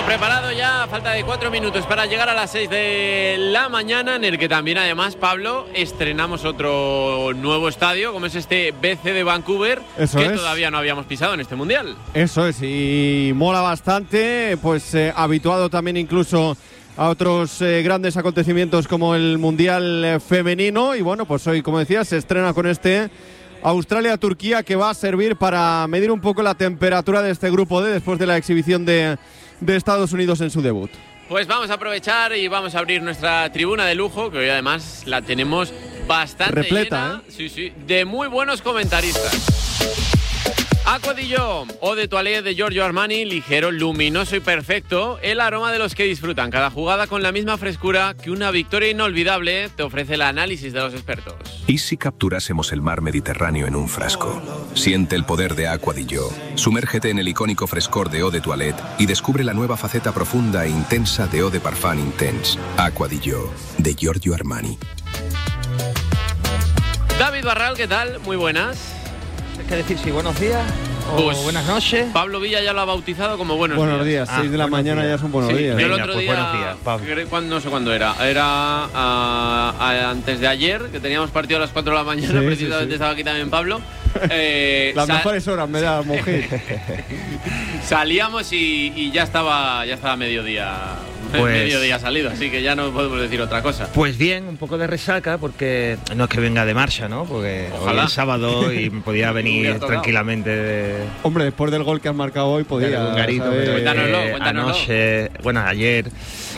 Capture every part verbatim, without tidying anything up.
Preparado ya, falta de cuatro minutos para llegar a las seis de la mañana, en el que también además, Pablo, estrenamos otro nuevo estadio, como es este B C de Vancouver, Eso que es. todavía no habíamos pisado en este Mundial. Eso es, y mola bastante, pues eh, habituado también incluso a otros eh, grandes acontecimientos como el Mundial eh, femenino, y bueno, pues hoy, como decía, se estrena con este Australia-Turquía, que va a servir para medir un poco la temperatura de este grupo D después de la exhibición de, de Estados Unidos en su debut. Pues vamos a aprovechar y vamos a abrir nuestra tribuna de lujo, que hoy además la tenemos bastante repleta, llena, ¿eh? sí, sí, de muy buenos comentaristas. Aqua di Gio, Eau de Toilette de Giorgio Armani, ligero, luminoso y perfecto, el aroma de los que disfrutan cada jugada con la misma frescura que una victoria inolvidable te ofrece el análisis de los expertos. ¿Y si capturásemos el mar Mediterráneo en un frasco? Siente el poder de Aqua di Gio. Sumérgete en el icónico frescor de Eau de Toilette y descubre la nueva faceta profunda e intensa de Eau de Parfum Intense. Aqua di Gio, de Giorgio Armani. David Barral, ¿qué tal? Muy buenas. ¿Qué decir? Sí, buenos días o Pues, buenas noches. Pablo Villa ya lo ha bautizado como buenos, Buenos días, Ah, seis de la buenos mañana días. ya son buenos Sí, días. yo el Venga, otro pues día, buenos días, Pablo. cre- ¿cuándo- no sé cuándo era, era ah, ah, antes de ayer, que teníamos partido a las cuatro de la mañana, Sí, precisamente sí, sí. estaba aquí también Pablo. Eh, Las sal- mejores horas me da, Mojit. Salíamos y, y ya estaba ya estaba mediodía, Pues- mediodía salido, así que ya no podemos decir otra cosa. Pues bien, un poco de resaca porque no es que venga de marcha, ¿no? Porque Ojalá. hoy es sábado y me podía Hubiera venir tocado. tranquilamente de, Hombre, después del gol que has marcado hoy, podía. de un garito, ¿sabes? pero, Cuéntanoslo, eh, cuéntanoslo. anoche, bueno, ayer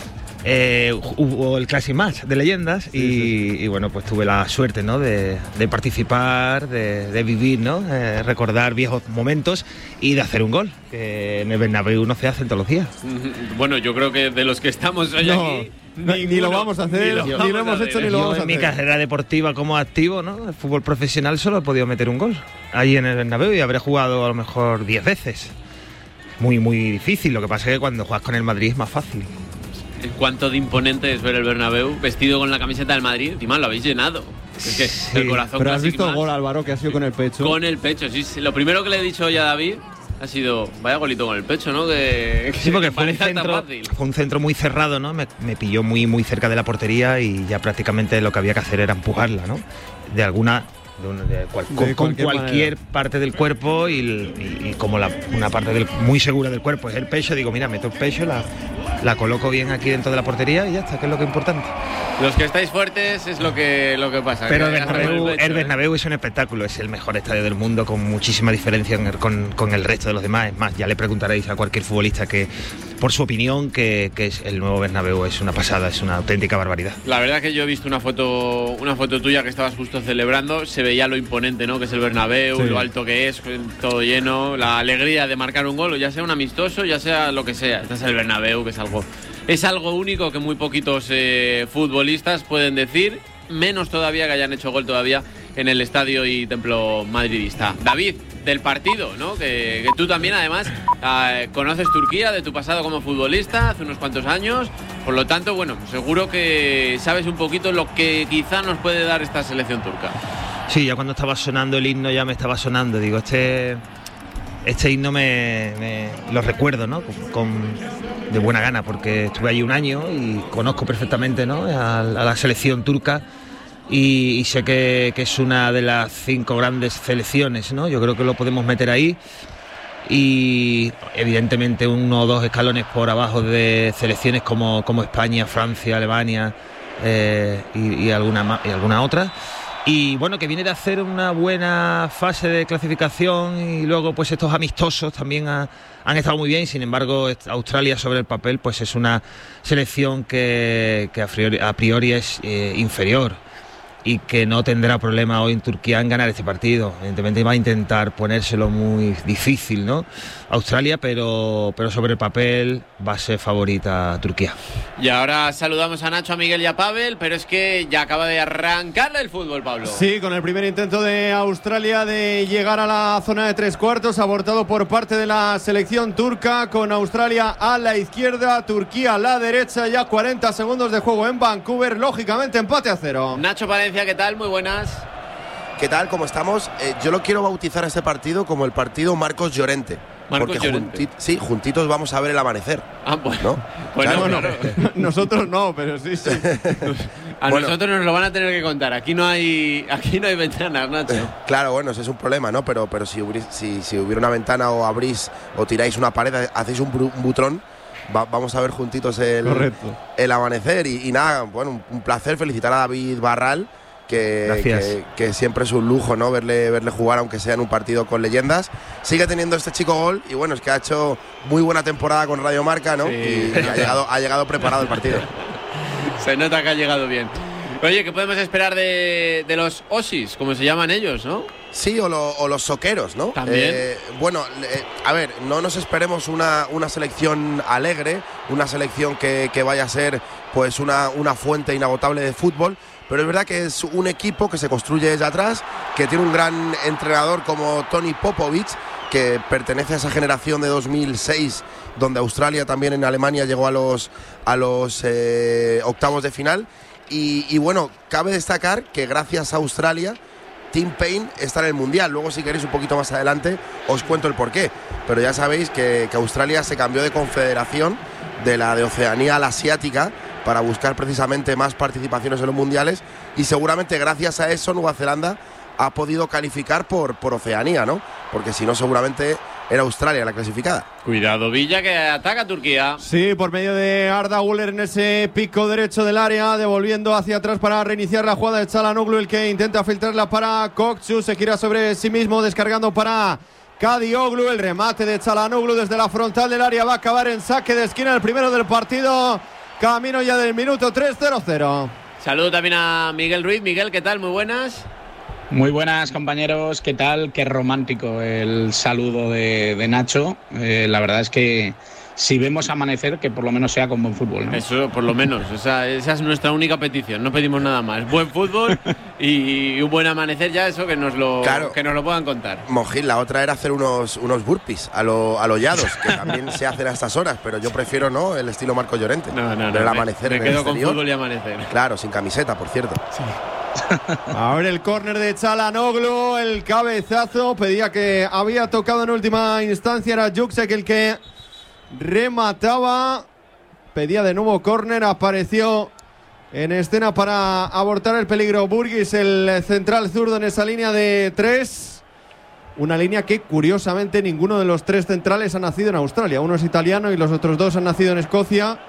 eh, hubo el Classic Match de leyendas y, sí, y, bueno, pues tuve la suerte, ¿no? De, de participar, de, de vivir, ¿no? Eh, recordar viejos momentos y de hacer un gol, que en el Bernabéu no se hacen todos los días. Bueno, yo creo que de los que estamos hoy No, aquí, no, ni ninguno- lo vamos a hacer, ni lo, ni lo vamos a hemos hacer, hecho, ni ¿eh? lo Yo vamos a en mi hacer. carrera deportiva como activo, ¿no? El fútbol profesional solo he podido meter un gol allí en el Bernabéu y habré jugado a lo mejor diez veces. Muy, muy difícil. Lo que pasa es que cuando juegas con el Madrid es más fácil. Cuánto de imponente es ver el Bernabéu vestido con la camiseta del Madrid. Encima lo habéis llenado. Es que Sí, el corazón Pero has casi visto el más. gol, Álvaro, que ha sido con el pecho. Con el pecho, sí, sí. Lo primero que le he dicho hoy a David ha sido, vaya golito con el pecho, ¿no? Que, Sí, porque que fue un, parece tan centro, fácil. fue un centro muy cerrado, ¿no? Me, me pilló muy, muy cerca de la portería y ya prácticamente lo que había que hacer era empujarla, ¿no? De alguna... De una- de cual- De con, con cualquier cualquier manera. parte del cuerpo y, y- y como la, una parte del, muy segura del cuerpo es el pecho, digo, mira, meto el pecho, la, la coloco bien aquí dentro de la portería y ya está, que es lo que es importante. Los que estáis fuertes es lo que, lo que pasa. Pero el que hasta con Bernabéu, pecho, el ¿eh? Bernabéu es un espectáculo, es el mejor estadio del mundo con muchísima diferencia en el- con, con el resto de los demás. Es más, ya le preguntaréis a cualquier futbolista que, por su opinión, que, que es el nuevo Bernabéu es una pasada, es una auténtica barbaridad. La verdad que yo he visto una foto, una foto tuya que estabas justo celebrando, se veía lo imponente, ¿no? Que es el Bernabéu, Sí. lo alto que es, todo lleno, la alegría de marcar un gol, ya sea un amistoso, ya sea lo que sea. Este es el Bernabéu, que es algo, es algo único que muy poquitos eh, futbolistas pueden decir, menos todavía que hayan hecho gol todavía en el estadio y templo madridista. David, del partido, ¿no? Que, que tú también además eh, conoces Turquía de tu pasado como futbolista hace unos cuantos años, por lo tanto, bueno, seguro que sabes un poquito lo que quizá nos puede dar esta selección turca. Sí, ya cuando estaba sonando el himno ya me estaba sonando, digo, este este himno me, me- lo recuerdo, ¿no? Con, con- de buena gana, porque estuve allí un año y conozco perfectamente, ¿no? a, a la selección turca y, y sé que, que es una de las cinco grandes selecciones, ¿no? Yo creo que lo podemos meter ahí y evidentemente uno o dos escalones por abajo de selecciones como, como España, Francia, Alemania eh, y, y alguna ma- y alguna otra. Y bueno, que viene de hacer una buena fase de clasificación y luego pues estos amistosos también ha- han estado muy bien. Sin embargo, est- Australia sobre el papel pues es una selección que, que a priori, a priori es eh, inferior y que no tendrá problema hoy en Turquía en ganar este partido. Evidentemente va a intentar ponérselo muy difícil, ¿no? Australia, pero, pero sobre el papel va a ser favorita Turquía. Y ahora saludamos a Nacho, a Miguel y a Pavel, pero es que ya acaba de arrancar el fútbol, Pablo. Sí, con el primer intento de Australia de llegar a la zona de tres cuartos, abortado por parte de la selección turca, con Australia a la izquierda, Turquía a la derecha, ya cuarenta segundos de juego en Vancouver, lógicamente empate a cero. Nacho Palencia, ¿qué tal? Muy buenas. ¿Qué tal? ¿Cómo estamos? Eh, yo lo quiero bautizar a este partido como el partido Marcos Llorente. Marcos porque Llorente. junti- sí, juntitos vamos a ver el amanecer. Ah, pues, ¿no? Bueno, Claro, bueno. Nosotros no, pero sí, sí. A Bueno. nosotros nos lo van a tener que contar. Aquí no hay, aquí no hay ventanas, Nacho. Claro, bueno, ese es un problema, ¿no? Pero, pero si, hubiera, si, si hubiera una ventana o abrís o tiráis una pared, hacéis un, bru- un butrón, va- vamos a ver juntitos el, Correcto. el amanecer. Y, y nada, bueno, un, un placer felicitar a David Barral, que, Gracias. que, que siempre es un lujo, ¿no? Verle, verle jugar, aunque sea en un partido con leyendas. Sigue teniendo este chico gol y bueno, es que ha hecho muy buena temporada con Radio Marca, ¿no? Sí. Y, y ha, llegado, ha llegado preparado el partido. Se nota que ha llegado bien. Oye, ¿qué podemos esperar de, de los Osis, como se llaman ellos, no? Sí, o, lo- o los soqueros, ¿no? También. Eh, bueno, eh, a ver, no nos esperemos una, una selección alegre, una selección que, que vaya a ser pues una, una fuente inagotable de fútbol, pero es verdad que es un equipo que se construye desde atrás, que tiene un gran entrenador como Tony Popovic, que pertenece a esa generación de dos mil seis, donde Australia también en Alemania llegó a los, a los eh, octavos de final. Y, y bueno, cabe destacar que gracias a Australia, Tim Payne está en el Mundial. Luego, si queréis un poquito más adelante, os cuento el porqué. Pero ya sabéis que, que Australia se cambió de confederación, de la de Oceanía a la asiática, para buscar precisamente más participaciones en los mundiales, y seguramente gracias a eso Nueva Zelanda ha podido calificar por, por Oceanía, ¿no? Porque si no, seguramente era Australia la clasificada. Cuidado, Villa, que ataca a Turquía. Sí, por medio de Arda Güler en ese pico derecho del área, devolviendo hacia atrás para reiniciar la jugada de Çalhanoğlu, el que intenta filtrarla para Kokçu, se gira sobre sí mismo, descargando para Kadioglu, el remate de Çalhanoğlu desde la frontal del área va a acabar en saque de esquina, el primero del partido, camino ya del minuto tres, cero cero. Saludo también a Miguel Ruiz. Miguel, ¿qué tal? Muy buenas. Muy buenas, compañeros, ¿qué tal? Qué romántico el saludo de, de Nacho. Eh, la verdad es que si vemos amanecer, que por lo menos sea con buen fútbol, ¿no? Eso, por lo menos. Esa, esa es nuestra única petición. No pedimos nada más. Buen fútbol y un buen amanecer, ya eso que nos lo, Claro. que nos lo puedan contar. Mojil, la otra era hacer unos, unos burpees a lo, a lo Llados, que también se hacen a estas horas, pero yo prefiero no el estilo Marco Llorente. No, no, no. Ver el me- amanecer me, en el quedo con exterior. fútbol y amanecer. Claro, sin camiseta, por cierto. Ahora el córner de Çalhanoğlu, el cabezazo, pedía que había tocado en última instancia, era Juksek el que remataba, pedía de nuevo córner, apareció en escena para abortar el peligro Burgis, el central zurdo en esa línea de tres, una línea que curiosamente ninguno de los tres centrales ha nacido en Australia, uno es italiano y los otros dos han nacido en Escocia.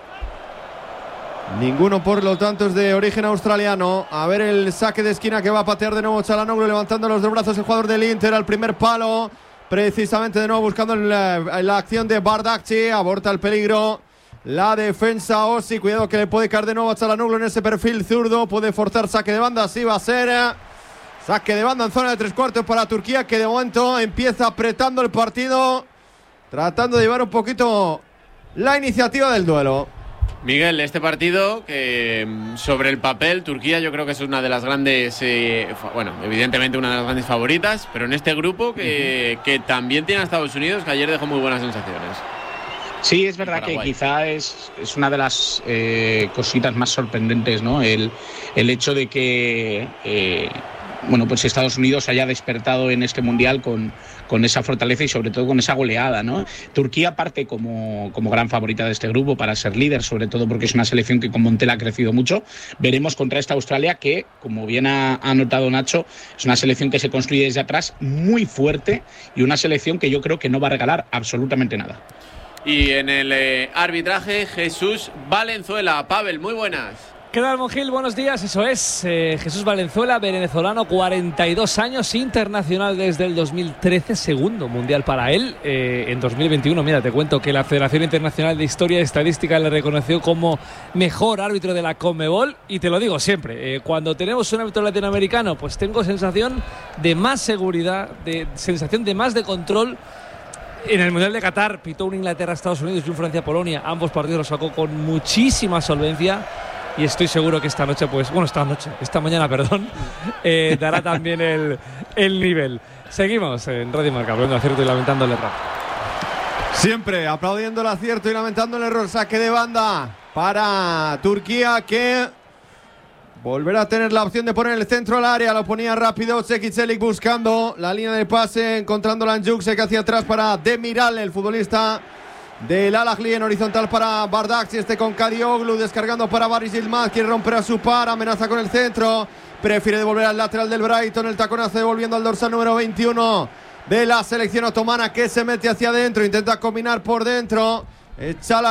Ninguno, por lo tanto, es de origen australiano. A ver el saque de esquina que va a patear de nuevo Çalhanoğlu, levantando los dos brazos el jugador del Inter al primer palo. Precisamente de nuevo buscando la, la acción de Bardakci. Aborta el peligro la defensa Ossi. Cuidado que le puede caer de nuevo a Çalhanoğlu en ese perfil zurdo. Puede forzar saque de banda. Así va a ser. Saque de banda en zona de tres cuartos para Turquía, que de momento empieza apretando el partido, tratando de llevar un poquito la iniciativa del duelo. Miguel, este partido que mm, sobre el papel Turquía yo creo que es una de las grandes, eh, fa- bueno, evidentemente una de las grandes favoritas, pero en este grupo que, uh-huh. que también tiene a Estados Unidos, que ayer dejó muy buenas sensaciones. Sí, es verdad que quizá es, es una de las eh, cositas más sorprendentes, ¿no? El, el hecho de que eh, bueno, pues Estados Unidos haya despertado en este mundial con, con esa fortaleza y sobre todo con esa goleada, ¿no? Turquía parte como, como gran favorita de este grupo para ser líder, sobre todo porque es una selección que con Montiel ha crecido mucho. Veremos contra esta Australia que, como bien ha, ha notado Nacho, es una selección que se construye desde atrás muy fuerte y una selección que yo creo que no va a regalar absolutamente nada. Y en el eh, arbitraje, Jesús Valenzuela. Pavel, muy buenas. ¿Qué tal, Mongil? Buenos días, eso es. Eh, Jesús Valenzuela, venezolano, cuarenta y dos años, internacional desde el dos mil trece, segundo mundial para él. Eh, en dos mil veintiuno, mira, te cuento que la Federación Internacional de Historia y Estadística le reconoció como mejor árbitro de la Conmebol. Y te lo digo siempre, eh, cuando tenemos un árbitro latinoamericano, pues tengo sensación de más seguridad, de sensación de más de control. En el Mundial de Qatar pitó un Inglaterra-Estados Unidos y un Francia-Polonia. Ambos partidos los sacó con muchísima solvencia. Y estoy seguro que esta noche, pues, bueno, esta noche, esta mañana, perdón, eh, dará también el, el nivel. Seguimos en Radio Marca, hablando de acierto y lamentando el error. Siempre aplaudiendo el acierto y lamentando el error. Saque de banda para Turquía, que Volverá a tener la opción de poner el centro al área. Lo ponía rápido Sekicelik buscando la línea de pase, encontrando Lanjuk, que hacia atrás para Demiral, el futbolista del Al-Ahly, en horizontal para Bardakci, este con Kadioglu, descargando para Baris Yilmaz, quiere romper a su par, amenaza con el centro, prefiere devolver al lateral del Brighton, el taconazo devolviendo al dorsal número veintiuno de la selección otomana, que se mete hacia adentro, intenta combinar por dentro, echa la